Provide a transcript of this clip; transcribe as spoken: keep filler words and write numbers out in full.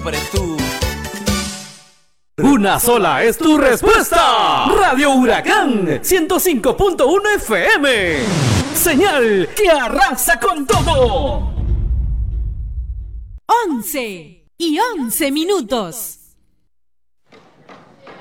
siempre tú. Una sola es tu respuesta. Radio Huracán ciento cinco punto uno F M. Señal que arrasa con todo. once y once minutos.